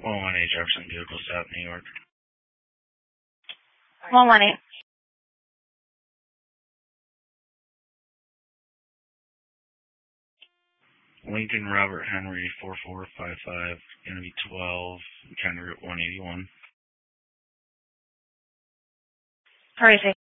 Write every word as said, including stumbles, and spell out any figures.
one one eight Jefferson Vehicle Stop, New York. one one eight. Lincoln Robert Henry four four five five, going to be twelve, County Route one eighty-one. All right,